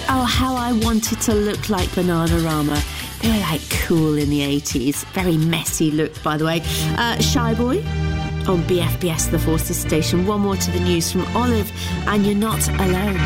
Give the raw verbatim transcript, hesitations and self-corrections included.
Oh, how I wanted to look like Bananarama. They were like cool in the eighties. Very messy look, by the way. Uh, Shy Boy on B F B S The Forces Station. One more to the news from Olive, and you're not alone.